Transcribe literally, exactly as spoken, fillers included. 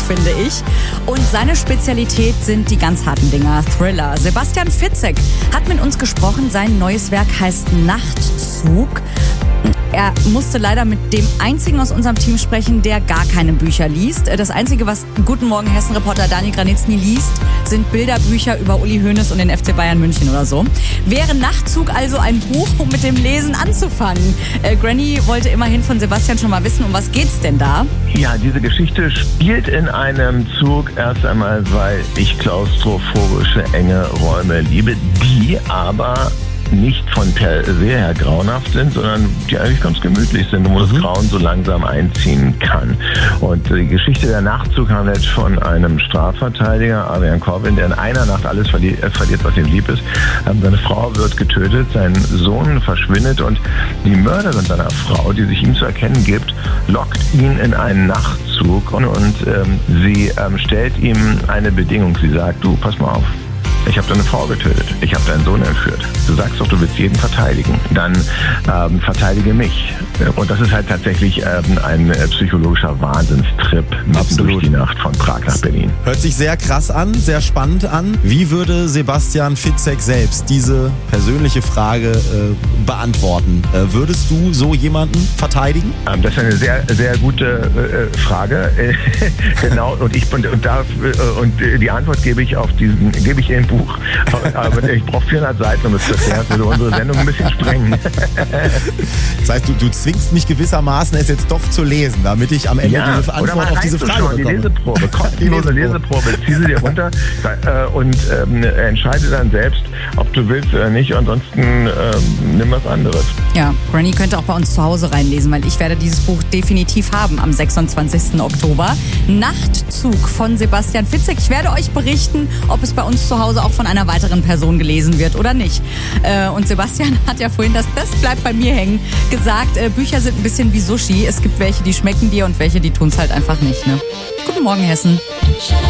finde ich. Und seine Spezialität sind die ganz harten Dinger, Thriller. Sebastian Fitzek hat mit uns gesprochen. Sein neues Werk heißt Nachtzug. Er musste leider mit dem einzigen aus unserem Team sprechen, der gar keine Bücher liest. Das Einzige, was Guten Morgen Hessen-Reporter Daniel Granitzny liest, sind Bilderbücher über Uli Hoeneß und den F C Bayern München oder so. Wäre Nachtzug also ein Buch, um mit dem Lesen anzufangen? Äh, Granny wollte immerhin von Sebastian schon mal wissen, um was geht's denn da? Ja, diese Geschichte spielt in einem Zug erst einmal, weil ich klaustrophobische, enge Räume liebe, die aber nicht von per se her grauenhaft sind, sondern die eigentlich ganz gemütlich sind, wo das Grauen so langsam einziehen kann. Und die Geschichte der Nachtzug handelt von einem Strafverteidiger, Adrian Corbin, der in einer Nacht alles verliert, verliert was ihm lieb ist. Seine Frau wird getötet, sein Sohn verschwindet und die Mörderin seiner Frau, die sich ihm zu erkennen gibt, lockt ihn in einen Nachtzug und, und ähm, sie ähm, stellt ihm eine Bedingung. Sie sagt, du, pass mal auf. Ich habe deine Frau getötet. Ich habe deinen Sohn entführt. Du sagst doch, du willst jeden verteidigen. Dann ähm, verteidige mich. Und das ist halt tatsächlich ähm, ein äh, psychologischer Wahnsinnstrip mitten durch die Nacht von Prag nach Berlin. Hört sich sehr krass an, sehr spannend an. Wie würde Sebastian Fitzek selbst diese persönliche Frage äh, beantworten? Äh, würdest du so jemanden verteidigen? Ähm, das ist eine sehr, sehr gute äh, Frage. Genau. Und ich und, und, da, äh, und die Antwort gebe ich auf diesen, gebe ich in Buch. Aber ich brauche vierhundert Seiten, um das zu erklären. Das würde unsere Sendung ein bisschen sprengen. Das heißt, du, du zwingst mich gewissermaßen, es jetzt doch zu lesen, damit ich am Ende ja, diese Antwort auf diese Frage bekomme. Die Leseprobe, kostenlose Leseprobe, zieh sie dir runter äh, und ähm, entscheide dann selbst, ob du willst oder nicht. Ansonsten ähm, nimm was anderes. Ja, Granny könnte auch bei uns zu Hause reinlesen, weil ich werde dieses Buch definitiv haben am sechsundzwanzigsten Oktober. Nachtzug von Sebastian Fitzek. Ich werde euch berichten, ob es bei uns zu Hause auch von einer weiteren Person gelesen wird oder nicht. Äh, und Sebastian hat ja vorhin, das, das bleibt bei mir hängen, gesagt, äh, Bücher sind ein bisschen wie Sushi. Es gibt welche, die schmecken dir und welche, die tun es halt einfach nicht. Ne? Guten Morgen, Hessen.